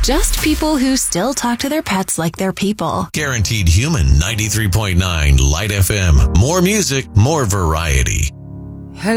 Just people who still talk to their pets like they're people. Guaranteed Human 93.9 Light FM. More music, more variety.